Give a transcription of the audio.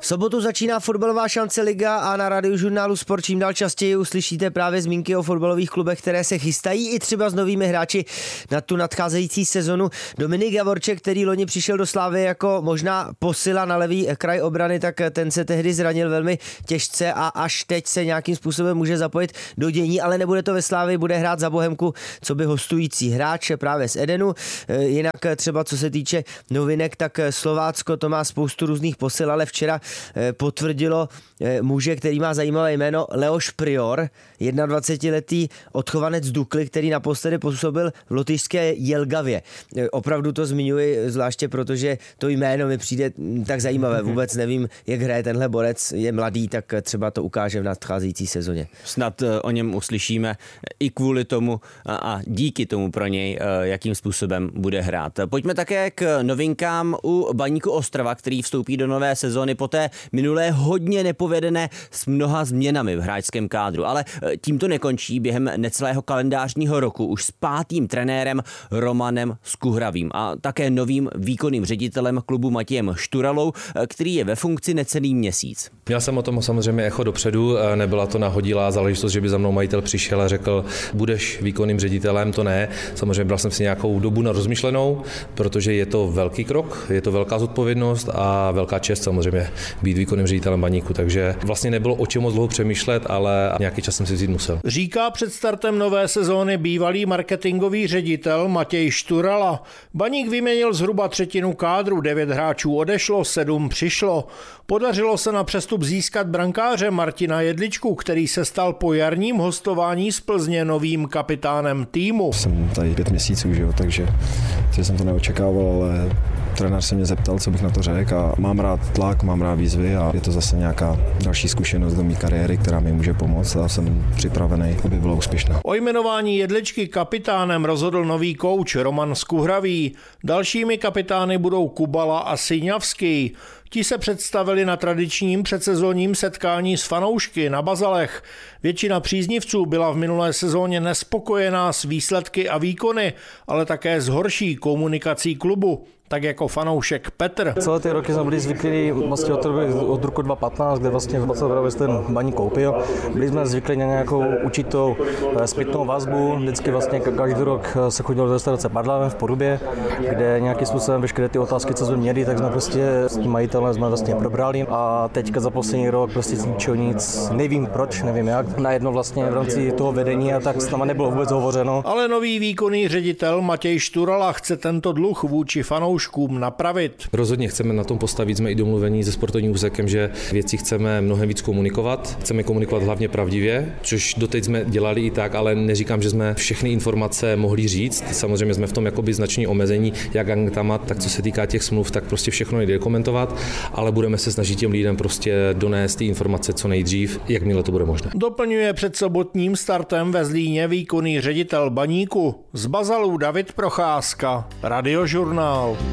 V sobotu začíná fotbalová šance liga a na Radiožurnálu Sport čím dál častěji uslyšíte právě zmínky o fotbalových klubech, které se chystají i třeba s novými hráči na tu nadcházející sezonu. Dominik Javorček, který loni přišel do Slávy jako možná posila na levý kraj obrany, tak ten se tehdy zranil velmi těžce a až teď se nějakým způsobem může zapojit do dění, ale nebude to ve Slávii, bude hrát za Bohemku coby hostující hráč právě z Edenu. Jinak třeba co se týče novinek, tak Slovácko to má spoustu různých posil, ale včera potvrdilo muže, který má zajímavé jméno Leoš Prior, 21letý odchovanec Dukly, který naposledy působil v lotyšské Jelgavě. Opravdu to zmiňuji zvláště, protože to jméno mi přijde tak zajímavé. Vůbec nevím, jak hraje tenhle borec, je mladý, tak třeba to ukáže v nadcházející sezóně. Snad o něm uslyšíme i kvůli tomu a díky tomu pro něj, jakým způsobem bude hrát. Pojďme také k novinkám u Baníku Ostrava, který vstoupí do nové sezóny po té minulé hodně nepovedené s mnoha změnami v hráčském kádru. Ale tím to nekončí. Během necelého kalendářního roku už s 5. trenérem Romanem Skuhravým a také novým výkonným ředitelem klubu Matějem Šturalou, který je ve funkci necelý měsíc. Měl jsem o tom samozřejmě echo dopředu, nebyla to nahodilá záležitost, že by za mnou majitel přišel a řekl, budeš výkonným ředitelem, to ne. Samozřejmě bral jsem si nějakou dobu na rozmyšlenou, protože je to velký krok, je to velká zodpovědnost a velká čest samozřejmě být výkonným ředitelem Baníku, takže vlastně nebylo o čem moc dlouho přemýšlet, ale nějaký čas jsem si vzít musel. Říká před startem nové sezóny bývalý marketingový ředitel Matěj Šturala. Baník vyměnil zhruba třetinu kádru, 9 hráčů odešlo, 7 přišlo. Podařilo se na přestup získat brankáře Martina Jedličku, který se stal po jarním hostování z Plzně novým kapitánem týmu. Jsem tady 5 měsíců, takže jsem to neočekával, ale trenér se mě zeptal, co bych na to řekl a mám rád tlak, mám rád výzvy a je to zase nějaká další zkušenost do mé kariéry, která mi může pomoct a jsem připravený, aby byla úspěšná. O jmenování Jedličky kapitánem rozhodl nový kouč Roman Skuhravý. Dalšími kapitány budou Kubala a Syňavský. Ti se představili na tradičním předsezónním setkání s fanoušky na Bazalech. Většina příznivců byla v minulé sezóně nespokojená s výsledky a výkony, ale také s horší komunikací klubu. Tak jako fanoušek Petr. Celé ty roky jsme byli zvyklí vlastně od roku 2015, kde vlastně ten Baník koupil. Byli jsme zvyklí na nějakou určitou zpětnou vazbu. Vždycky vlastně každý rok se chodilo do restaurace Padlavem v Porubě, kde nějakým způsobem veškeré ty otázky, co jsme měli, tak jsme prostě s tím majitelem jsme vlastně probrali. A teďka za poslední rok prostě z ničeho nic, nevím proč, nevím jak. Najednou vlastně v rámci toho vedení a tak s náma nebylo vůbec hovořeno. Ale nový výkonný ředitel Matěj Šturala chce tento dluh vůči fanouškům napravit. Rozhodně chceme na tom postavit, jsme i domluvení se sportovním úsekem, že věci chceme mnohem víc komunikovat. Chceme komunikovat hlavně pravdivě, což doteď jsme dělali i tak, ale neříkám, že jsme všechny informace mohli říct. Samozřejmě jsme v tom jakoby znační omezení, jak Angtamat, tak co se týká těch smluv, tak prostě všechno nejde komentovat, ale budeme se snažit těm lidem prostě donést ty informace co nejdřív, jakmile to bude možné. Doplňuje před sobotním startem ve Zlíně výkonný ředitel Baníku. Z Bazalů David Procházka, Radiožurnál.